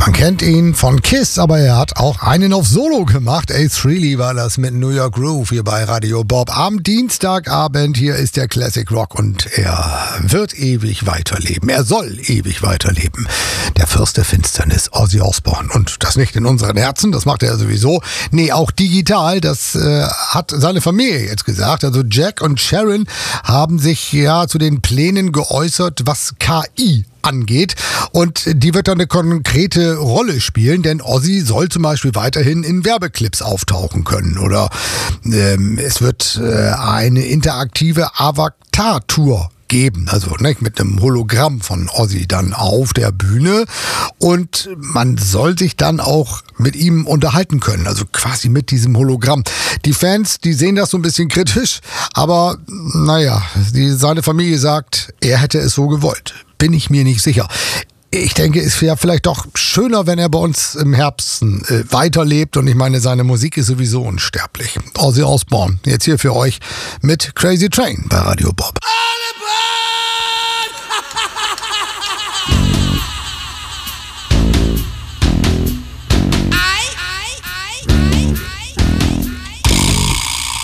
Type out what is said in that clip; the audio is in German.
Man kennt ihn von Kiss, aber er hat auch einen auf Solo gemacht. Ace Frehley war das mit New York Groove hier bei Radio Bob. Am Dienstagabend hier ist der Classic Rock und er wird ewig weiterleben. Er soll ewig weiterleben. Der Fürst der Finsternis, Ozzy Osbourne. Und das nicht in unseren Herzen, das macht er sowieso. Nee, auch digital, das hat seine Familie jetzt gesagt. Also Jack und Sharon haben sich ja zu den Plänen geäußert, was KI angeht. Und die wird dann eine konkrete Rolle spielen, denn Ozzy soll zum Beispiel weiterhin in Werbeclips auftauchen können. Oder es wird eine interaktive Avatar-Tour geben, also nicht, mit einem Hologramm von Ozzy dann auf der Bühne, und man soll sich dann auch mit ihm unterhalten können, also quasi mit diesem Hologramm. Die Fans, die sehen das so ein bisschen kritisch, aber naja, seine Familie sagt, er hätte es so gewollt. Bin ich mir nicht sicher. Ich denke, es wäre vielleicht doch schöner, wenn er bei uns im Herzen weiterlebt, und ich meine, seine Musik ist sowieso unsterblich. Ozzy Osbourne, jetzt hier für euch mit Crazy Train bei Radio Bob.